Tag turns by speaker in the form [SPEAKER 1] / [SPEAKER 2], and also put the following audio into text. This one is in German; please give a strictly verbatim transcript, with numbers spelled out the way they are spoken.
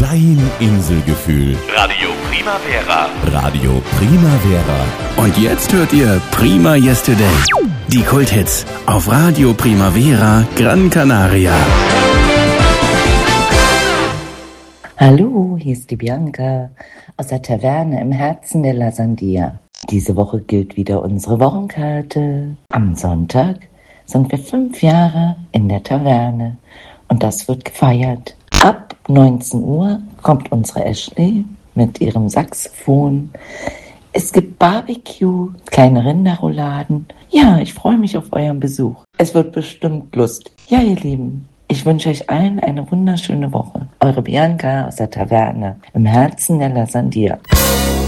[SPEAKER 1] Dein Inselgefühl.
[SPEAKER 2] Radio Primavera.
[SPEAKER 1] Radio Primavera.
[SPEAKER 3] Und jetzt hört ihr Prima Yesterday. Die Kulthits auf Radio Primavera Gran Canaria.
[SPEAKER 4] Hallo, hier ist die Bianca aus der Taverne im Herzen der La Sandia. Diese Woche gilt wieder unsere Wochenkarte. Am Sonntag sind wir fünf Jahre in der Taverne und das wird gefeiert. Ab neunzehn Uhr kommt unsere Ashley mit ihrem Saxophon. Es gibt Barbecue, kleine Rinderrouladen. Ja, ich freue mich auf euren Besuch. Es wird bestimmt lustig. Ja, ihr Lieben, ich wünsche euch allen eine wunderschöne Woche. Eure Bianca aus der Taverne im Herzen der La Sandia.